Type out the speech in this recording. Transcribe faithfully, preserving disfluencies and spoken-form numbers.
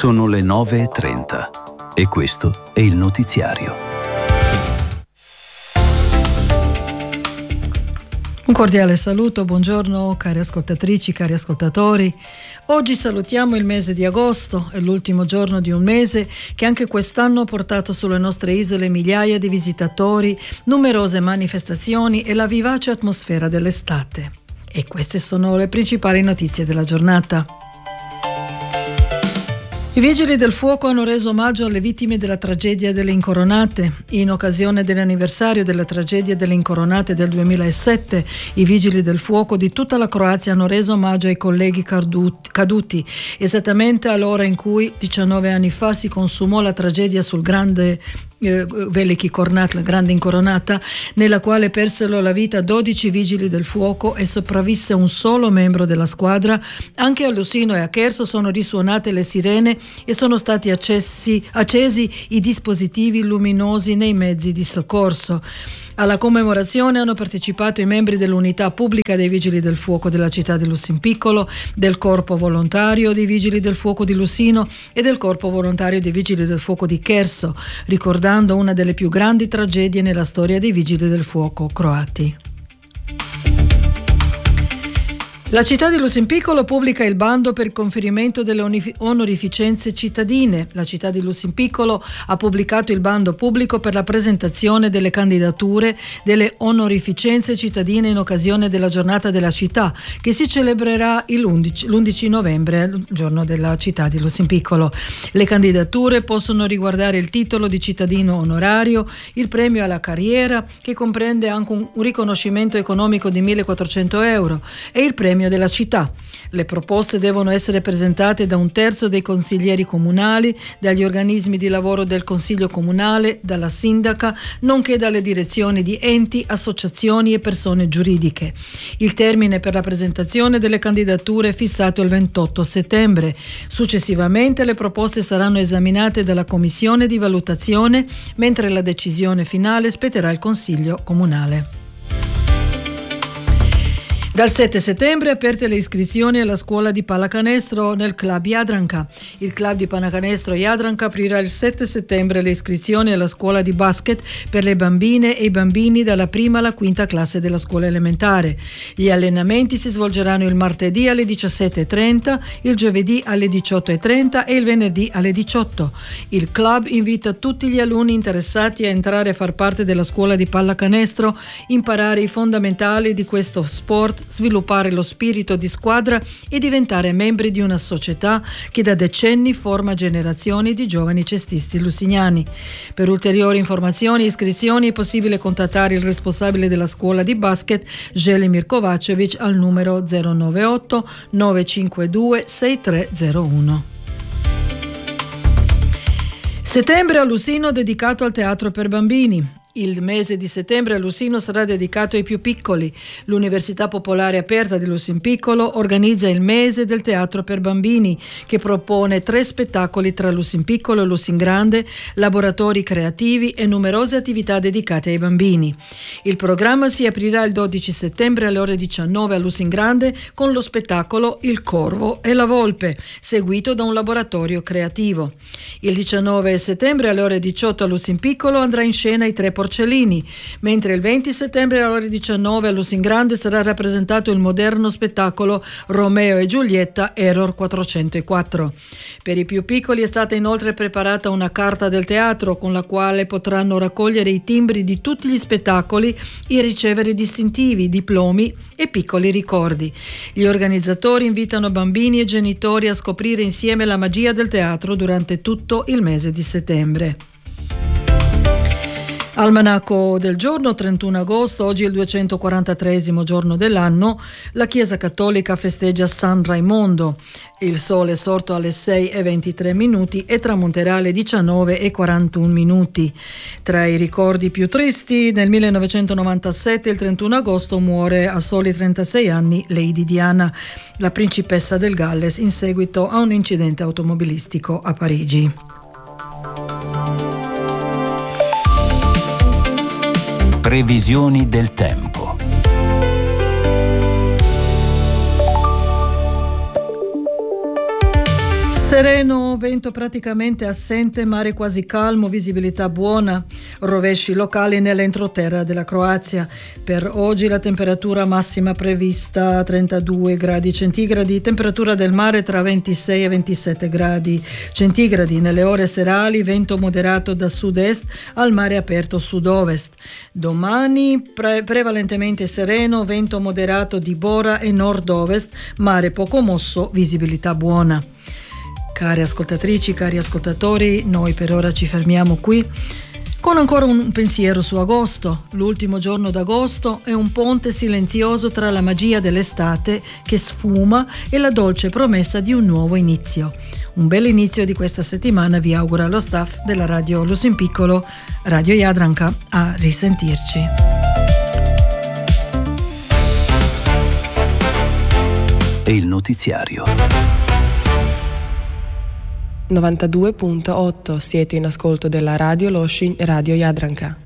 Sono le nove e trenta e questo è il notiziario. Un cordiale saluto, buongiorno cari ascoltatrici, cari ascoltatori. Oggi salutiamo il mese di agosto, è l'ultimo giorno di un mese che anche quest'anno ha portato sulle nostre isole migliaia di visitatori, numerose manifestazioni e la vivace atmosfera dell'estate. E queste sono le principali notizie della giornata. I Vigili del Fuoco hanno reso omaggio alle vittime della tragedia delle Incoronate. In occasione dell'anniversario della tragedia delle Incoronate del duemilasette, i Vigili del Fuoco di tutta la Croazia hanno reso omaggio ai colleghi caduti, esattamente all'ora in cui diciannove anni fa si consumò la tragedia sul grande eh, Veliki Kornat, la grande Incoronata, nella quale persero la vita dodici Vigili del Fuoco e sopravvisse un solo membro della squadra. Anche a Lusino e a Cherso sono risuonate le sirene e sono stati accessi, accesi i dispositivi luminosi nei mezzi di soccorso. Alla commemorazione hanno partecipato i membri dell'unità pubblica dei Vigili del Fuoco della città di Lusinpiccolo, del Corpo Volontario dei Vigili del Fuoco di Lusino e del Corpo Volontario dei Vigili del Fuoco di Cherso, ricordando una delle più grandi tragedie nella storia dei Vigili del Fuoco croati. La città di Lusinpiccolo pubblica il bando per il conferimento delle onorificenze cittadine. La città di Lusinpiccolo ha pubblicato il bando pubblico per la presentazione delle candidature delle onorificenze cittadine in occasione della giornata della città, che si celebrerà l'undici novembre, il giorno della città di Lusinpiccolo. Le candidature possono riguardare il titolo di cittadino onorario, il premio alla carriera, che comprende anche un riconoscimento economico di millequattrocento euro, e il premio della città. Le proposte devono essere presentate da un terzo dei consiglieri comunali, dagli organismi di lavoro del Consiglio Comunale, dalla sindaca, nonché dalle direzioni di enti, associazioni e persone giuridiche. Il termine per la presentazione delle candidature è fissato il ventotto settembre. Successivamente le proposte saranno esaminate dalla Commissione di valutazione, mentre la decisione finale spetterà al Consiglio Comunale. Dal sette settembre aperte le iscrizioni alla scuola di pallacanestro nel club Jadranka. Il club di pallacanestro Jadranka aprirà il sette settembre le iscrizioni alla scuola di basket per le bambine e i bambini dalla prima alla quinta classe della scuola elementare. Gli allenamenti si svolgeranno il martedì alle diciassette e trenta, il giovedì alle diciotto e trenta e il venerdì alle diciotto. Il club invita tutti gli alunni interessati a entrare a far parte della scuola di pallacanestro, imparare i fondamentali di questo sport, sviluppare lo spirito di squadra e diventare membri di una società che da decenni forma generazioni di giovani cestisti lusignani. Per ulteriori informazioni e iscrizioni è possibile contattare il responsabile della scuola di basket, Želimir Kovačević, al numero zero nove otto nove cinque due sei tre zero uno. Settembre a Lusino dedicato al teatro per bambini. Il mese di settembre a Lusino sarà dedicato ai più piccoli. L'Università Popolare Aperta di Lusinpiccolo organizza il mese del teatro per bambini, che propone tre spettacoli tra Lusinpiccolo e Lusingrande, laboratori creativi e numerose attività dedicate ai bambini. Il programma si aprirà il dodici settembre alle ore diciannove a Lusingrande con lo spettacolo Il Corvo e la Volpe, seguito da un laboratorio creativo. Il diciannove settembre alle ore diciotto a Lusinpiccolo andrà in scena I Tre Porcellini, mentre il venti settembre alle ore diciannove a Lusingrande sarà rappresentato il moderno spettacolo Romeo e Giulietta Error quattrocentoquattro. Per i più piccoli è stata inoltre preparata una carta del teatro con la quale potranno raccogliere i timbri di tutti gli spettacoli e ricevere distintivi, diplomi e piccoli ricordi. Gli organizzatori invitano bambini e genitori a scoprire insieme la magia del teatro durante tutto il mese di settembre. Almanacco del giorno, trentuno agosto, oggi è il duecentoquarantatreesimo giorno dell'anno. La Chiesa Cattolica festeggia San Raimondo. Il sole è sorto alle sei e ventitré minuti e tramonterà alle diciannove e quarantuno minuti. Tra i ricordi più tristi, nel millenovecentonovantasette, il trentuno agosto, muore a soli trentasei anni Lady Diana, la principessa del Galles, in seguito a un incidente automobilistico a Parigi. Previsioni del tempo. Sereno, vento praticamente assente, mare quasi calmo, visibilità buona, rovesci locali nell'entroterra della Croazia. Per oggi la temperatura massima prevista trentadue gradi centigradi, temperatura del mare tra ventisei e ventisette gradi centigradi. Nelle ore serali vento moderato da sud-est al mare aperto sud-ovest. Domani pre- prevalentemente sereno, vento moderato di bora e nord-ovest, mare poco mosso, visibilità buona. Cari ascoltatrici, cari ascoltatori, noi per ora ci fermiamo qui con ancora un pensiero su agosto. L'ultimo giorno d'agosto è un ponte silenzioso tra la magia dell'estate che sfuma e la dolce promessa di un nuovo inizio. Un bel inizio di questa settimana vi augura lo staff della Radio Lusinpiccolo, Radio Jadranka. A risentirci. E il notiziario. novantadue virgola otto siete in ascolto della Radio Loshin e Radio Jadranka.